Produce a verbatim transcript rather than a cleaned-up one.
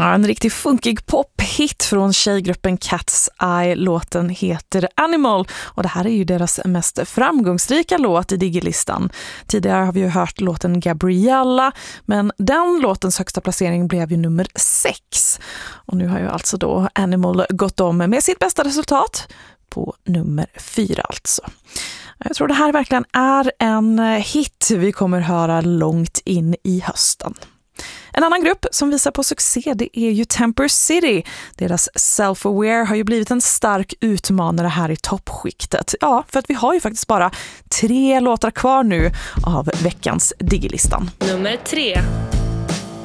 Ja, en riktigt funkig pophit från tjejgruppen Cat's Eye. Låten heter Animal och det här är ju deras mest framgångsrika låt i Diggy-listan. Tidigare har vi ju hört låten Gabriella, men den låtens högsta placering blev ju nummer sex. Och nu har ju alltså då Animal gått om med sitt bästa resultat på nummer fyra alltså. Jag tror det här verkligen är en hit vi kommer höra långt in i hösten. En annan grupp som visar på succé, det är ju Temper City. Deras Self-Aware har ju blivit en stark utmanare här i toppskiktet. Ja, för att vi har ju faktiskt bara tre låtar kvar nu av veckans Diggy-listan. Nummer tre.